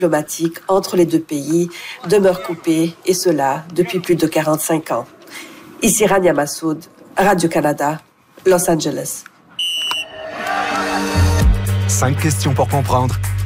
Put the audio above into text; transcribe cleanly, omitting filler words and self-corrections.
diplomatique entre les deux pays demeure coupée, et cela depuis plus de 45 ans. Ici Rania Massoud, Radio-Canada, Los Angeles. 5 questions pour comprendre